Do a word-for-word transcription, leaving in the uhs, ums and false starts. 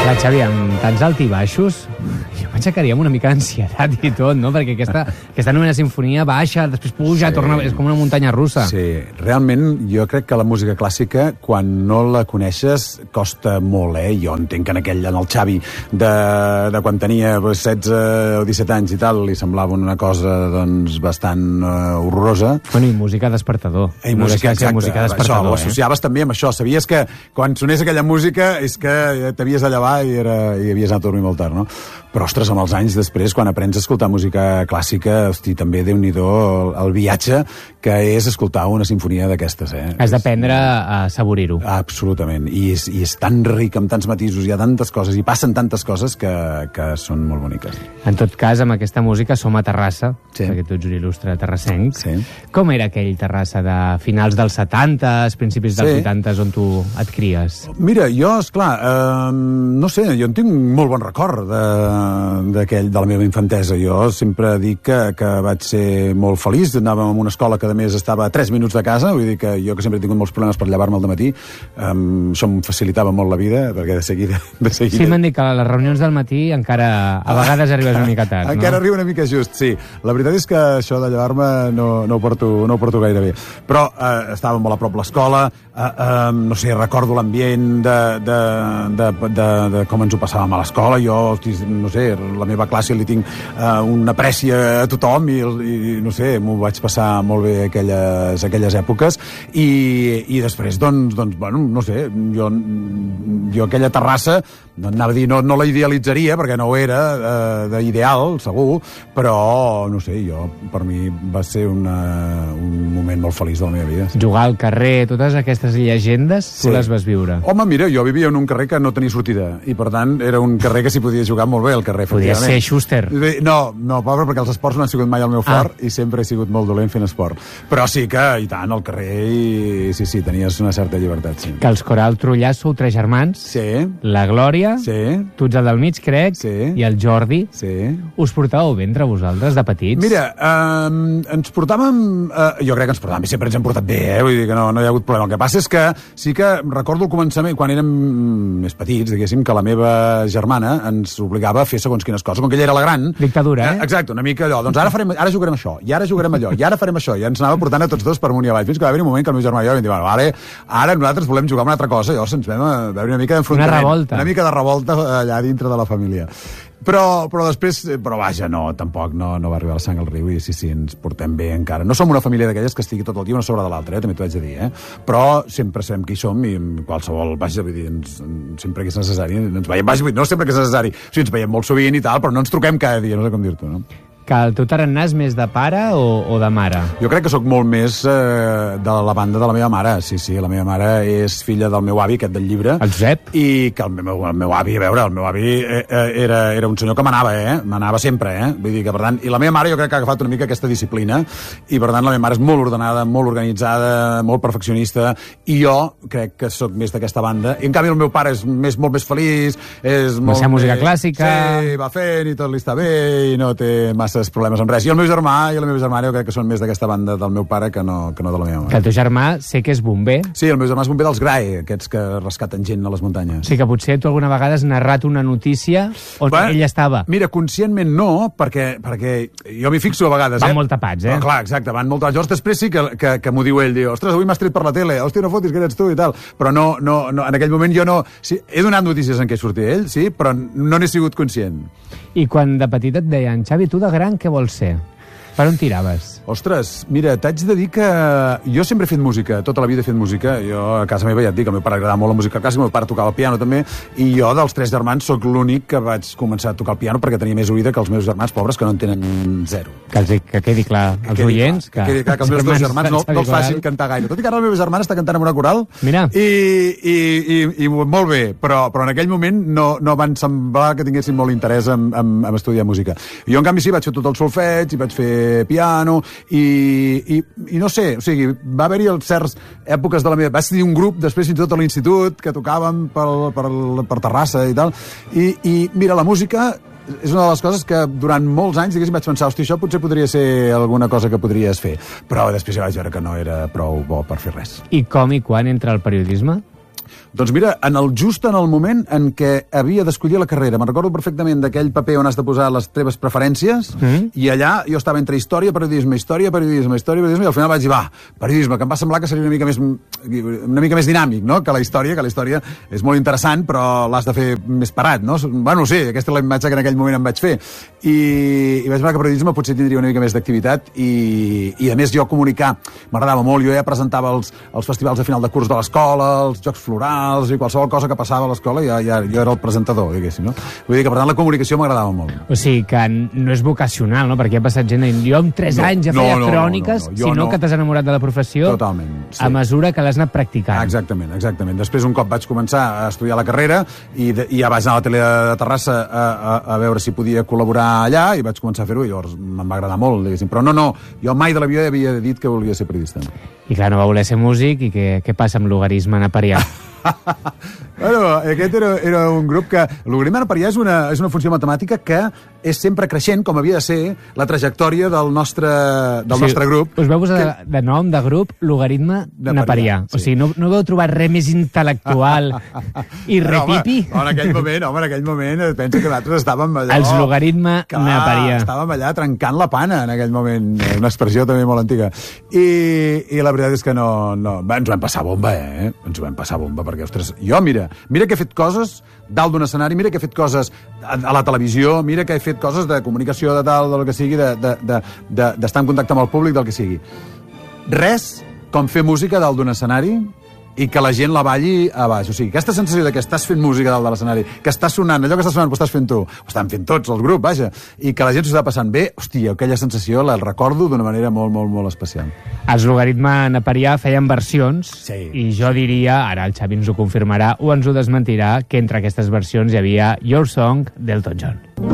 Clar, Xavi, amb tants alt i baixos, jo m'aixecaria amb una mica d'ansietat i tot, no? Perquè aquesta, aquesta novena sinfonia baixa, després puja, sí. torna... És com una muntanya russa. Sí, realment jo crec que la música clàssica, quan no la coneixes, costa molt, eh? Jo entenc que en aquell, en el Xavi, de, de quan tenia pues, setze o disset anys i tal, li semblava una cosa, doncs, bastant uh, horrorosa. Bueno, i música despertador. I no música, exacte. Música despertador, això, ho associaves eh? també amb això. Sabies que quan sonés aquella música és que t'havies de llevar i, era, i havies anat a dormir molt tard, no? Però, ostres, amb els anys després, quan aprens a escoltar música clàssica, hosti, també déu-n'hi-do el, el viatge que és escoltar una sinfonia d'aquestes, eh? Has d'aprendre a saborir-ho. Absolutament. I és, I és tan ric, amb tants matisos, hi ha tantes coses, i passen tantes coses que, que són molt boniques. En tot cas, amb aquesta música som a Terrassa, sí. perquè tu ets un il·lustre terrassenc. Sí. Com era aquell Terrassa de finals dels setanta, principis dels sí. vuitanta, on tu et cries? Mira, jo, esclar, eh, no sé, jo en tinc un molt bon record de, d'aquell, de la meva infantesa. Jo sempre dic que, que vaig ser molt feliç. Anàvem a una escola que, a més, estava a tres minuts de casa, vull dir que jo, que sempre he tingut molts problemes per llevar-me al dematí, um, això em facilitava molt la vida, perquè de seguida... De seguida... Sí, m'han dit que a les reunions del matí encara a vegades arribes una mica tard, no? Encara arriba una mica just, sí. La veritat és que això de llevar-me no, no, ho porto, no ho porto gaire bé. Però eh, estava molt a prop l'escola, eh, eh, no sé, recordo l'ambient de, de, de, de, de com ens ho passàvem a l'escola. Jo, no sé, la meva classe li tinc eh, una aprècia a tothom i, i no sé, m'ho vaig passar molt bé aquelles, aquelles èpoques i, i després, doncs, doncs, bueno, no sé, jo, jo aquella Terrassa, no, anava a dir, no, no la idealitzaria, perquè no ho era eh, d'ideal, segur, però, no sé, jo, per mi va ser una, un moment molt feliç de la meva vida. Jugar al carrer, totes aquestes llegendes, tu sí. les vas viure. Home, mira, jo vivia en un carrer que no tenia sortida, i per tant era un carrer que s'hi podia jugar molt bé, el carrer, Podia ser Schuster. No, no, pobre, perquè els esports no han sigut mai el meu fort ah. i sempre he sigut molt dolent fent esport. Però sí que, i tant, al carrer, i sí, sí, tenies una certa llibertat, sí. Que els Coral Trullà sou tres germans. Sí. La Glòria, sí. tu ets el del mig, crec, sí. i el Jordi. Sí. Us portàveu bé entre vosaltres, de petits? Mira, eh, ens portàvem... Eh, jo crec que ens portàvem bé, sempre ens hem portat bé, eh? Vull dir que no, no hi ha hagut problema. El que passa és que sí que recordo el començament, quan érem més petits, diguéssim, que la meva germana ens obligava a fer segons quines coses, com que ella era la gran... Dictadura, eh? Exacte, una mica allò. Doncs ara, farem, ara jugarem això, i ara jugarem allò, i ara farem això, i ens anava portant a tots dos per amunt i avall, fins que va haver un moment que el meu germà i jo vam dir, bueno, vale, ara nosaltres volem jugar amb una altra cosa, llavors ens vam veure una mica d'enfrontament. Una revolta. Una mica de revolta allà dintre de la família. Però, però després, però vaja, no, tampoc no, no va arribar la sang al riu i sí, sí, ens portem bé encara. No som una família d'aquelles que estigui tot el dia una sobre de l'altra, eh, també t'ho haig de dir, eh? Però sempre sabem qui som i qualsevol, vaja, vull dir, ens, sempre que és necessari, ens veiem, vaja, no sempre que és necessari, o sigui, ens veiem molt sovint i tal, però no ens truquem cada dia, no sé com dir-t'ho, no? Que el teu tarannà és més de pare o, o de mare? Jo crec que sóc molt més eh, de la banda de la meva mare, sí, sí, la meva mare és filla del meu avi, aquest del llibre. El Josep? I que el meu, el meu avi, a veure, el meu avi eh, era, era un senyor que manava, eh? Manava sempre, eh? Vull dir que, per tant, i la meva mare jo crec que ha agafat una mica aquesta disciplina i, per tant, la meva mare és molt ordenada, molt organitzada, molt perfeccionista, i jo crec que sóc més d'aquesta banda. I, en canvi, el meu pare és més, molt més feliç, és molt... Va ser música més, clàssica... Sí, va fent i tot li està bé i no té massa problemes amb res. I el meu germà i la meva germana jo crec que són més d'aquesta banda del meu pare que no, que no de la meva mare. Que el teu germà sé que és bomber. Sí, el meu germà és bomber dels Grae, aquests que rescaten gent a les muntanyes. O sigui que potser tu alguna vegada has narrat una notícia on bueno, ell estava. Mira, conscientment no, perquè, perquè jo m'hi fixo a vegades. Van eh? molt tapats, eh? No, clar, exacte, van molt tapats. Llavors després sí que, que, que m'ho diu ell, diu, ostres, avui m'has tret per la tele, hòstia, no fotis que ets tu i tal. Però no, no, no en aquell moment jo no... Sí, he donat notícies en què sortia ell, sí, però no n'he sigut conscient. I quan de petit et deien, Xavi, tu de gran què vols ser? Per on tiraves? Ostres, mira, t'haig de dir que jo sempre he fet música, tota la vida he fet música. Jo a casa meva ja et dic, al meu pare agradava molt la música clàssica, el meu pare tocava el piano també, i jo dels tres germans sóc l'únic que vaig començar a tocar el piano perquè tenia més oïda que els meus germans pobres que no en tenen zero. Que, els, que quedi clar als que oients. Que, que quedi clar que els meus dos germans no, no els facin cantar gaire. Tot i que ara la meva germana està cantant en una coral. Mira. I, i, i, i molt bé, però, però en aquell moment no, no van semblar que tinguessin molt interès en, en, en estudiar música. Jo, en canvi, sí, vaig fer tot el solfeig, i vaig fer piano, i, i, i no sé, o sigui, va haver-hi certs èpoques de la meva... Vaig tenir un grup, després fins i tot a l'institut, que tocàvem per, per, per Terrassa i tal, i, i mira, la música és una de les coses que durant molts anys, diguéssim, vaig pensar, hosti, això potser podria ser alguna cosa que podries fer, però després ja vaig veure que no era prou bo per fer res. I com i quan entra el periodisme? Doncs mira, en el, just en el moment en què havia d'escollir la carrera, me'n recordo perfectament d'aquell paper on has de posar les teves preferències, mm. i allà jo estava entre història, periodisme, història, periodisme, història, periodisme, i al final vaig dir, va, periodisme, que em va semblar que seria una mica més, una mica més dinàmic, no?, que la història, que la història és molt interessant, però l'has de fer més parat, no? Bueno, sí, aquesta és la imatge que en aquell moment em vaig fer. I, i vaig veure que periodisme potser tindria una mica més d'activitat, i, i a més jo comunicar m'agradava molt, jo ja presentava els, els festivals de final de curs de l'escola, els jocs florals i qualsevol cosa que passava a l'escola, ja, ja, jo era el presentador, diguéssim, no? Vull dir que, per tant, la comunicació m'agradava molt. O sigui, que no és vocacional, no?, perquè ha passat gent dient, jo amb tres no, anys ja feia no, no, cròniques, no, no, no. sinó no. que t'has enamorat de la professió. Totalment, sí. A mesura que l'has anat practicant. Exactament, exactament. Després, un cop vaig començar a estudiar la carrera i, de, i ja vaig anar a la tele de Terrassa a, a, a veure si podia col·laborar allà, i vaig començar a fer-ho, i llavors em va agradar molt, diguéssim. Però no, no, jo mai de la vida havia dit que volia ser periodista. I clar, no va voler ser músic, i què, què passa amb l'Logaritme Naparià? Bueno, aquest era, era un grup que... El logaritme naparià és una, és una funció matemàtica que és sempre creixent, com havia de ser la trajectòria del nostre, del sí, nostre grup. Us veu posar que... de, de nom de grup Logaritme Naparià. Sí. O sigui, no, no veu trobar res més intel·lectual i repipi? Home, en aquell moment, home, en aquell moment, penso que nosaltres estàvem allà... Els Logaritme Naparià. Estàvem allà trencant la pana en aquell moment, una expressió també molt antiga. I, i la veritat és que no, no... Ens ho vam passar bomba, eh? Ens ho vam passar bomba, perquè, ostres, jo, mira, mira que he fet coses dalt d'un escenari, mira que he fet coses a, a la televisió, mira que he fet coses de comunicació, de tal, del que sigui, d'estar de, de, de, de, en contacte amb el públic, del que sigui. Res com fer música dalt d'un escenari i que la gent la balli a baix. O sigui, aquesta sensació de que estàs fent música dalt de l'escenari, que està sonant, allò que està sonant ho estàs fent tu, ho estan fent tots, el grup, vaja, i que la gent s'ho està passant bé, hòstia, aquella sensació la recordo d'una manera molt, molt, molt especial. Els Logaritme Naparià feien versions, sí, i jo diria, ara el Xavi ens ho confirmarà o ens ho desmentirà, que entre aquestes versions hi havia Your Song d'Elton John.